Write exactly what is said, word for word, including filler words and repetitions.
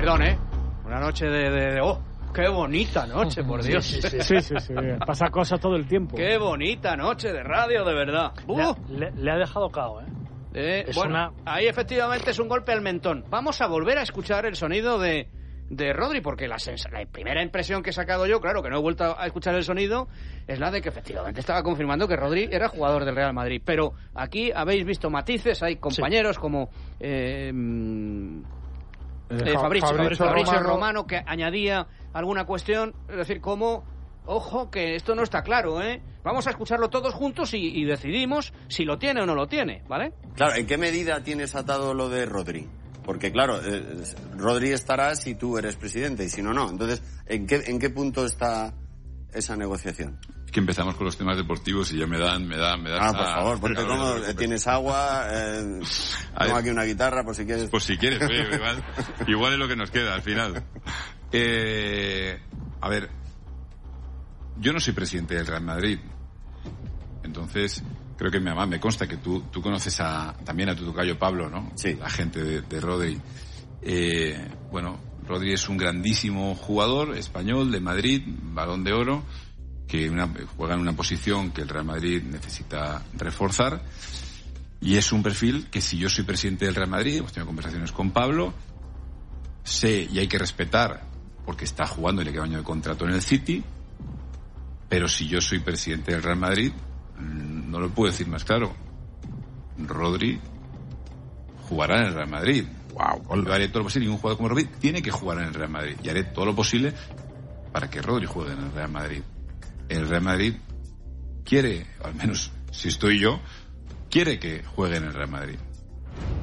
perdón, ¿eh? Una noche de... de, de oh, qué bonita noche, por Dios. Sí, sí, sí, sí, sí, sí. Pasa cosas todo el tiempo. Qué bonita noche de radio, de verdad. Uh. Le, ha, le, le ha dejado cao, ¿eh? eh es bueno, una... ahí efectivamente es un golpe al mentón. Vamos a volver a escuchar el sonido de... de Rodri, porque la, sens- la primera impresión que he sacado yo, claro, que no he vuelto a escuchar el sonido, es la de que efectivamente estaba confirmando que Rodri era jugador del Real Madrid. Pero aquí habéis visto matices, hay compañeros sí. como eh, eh, Fabricio, Fabricio, Fabricio Romano. Romano, que añadía alguna cuestión, es decir, como, ojo, que esto no está claro, ¿eh? Vamos a escucharlo todos juntos y, y decidimos si lo tiene o no lo tiene, ¿vale? Claro, ¿en qué medida tienes atado lo de Rodri? Porque, claro, eh, Rodri estará si tú eres presidente y si no, no. Entonces, ¿en qué, en qué punto está esa negociación? Es que empezamos con los temas deportivos y ya me dan, me dan, me dan... Ah, por favor, porque como tienes agua, eh, tengo aquí una guitarra, por si quieres... Pues si quieres, oye, igual, igual es lo que nos queda al final. Eh, a ver, yo no soy presidente del Real Madrid. Entonces... Creo que mi mamá, me consta que tú, tú conoces a, también a tu tocayo Pablo, ¿no? Sí. La gente de, de Rodri. Eh, bueno, Rodri es un grandísimo jugador español de Madrid, Balón de Oro, que una, juega en una posición que el Real Madrid necesita reforzar. Y es un perfil que si yo soy presidente del Real Madrid, hemos tenido conversaciones con Pablo, sé y hay que respetar, porque está jugando y le queda un año de contrato en el City, pero si yo soy presidente del Real Madrid, no lo puedo decir más claro. Rodri jugará en el Real Madrid. Wow. Yo haré todo lo posible. Y un jugador como Rodri tiene que jugar en el Real Madrid. Y haré todo lo posible para que Rodri juegue en el Real Madrid. El Real Madrid quiere, al menos si estoy yo, quiere que juegue en el Real Madrid.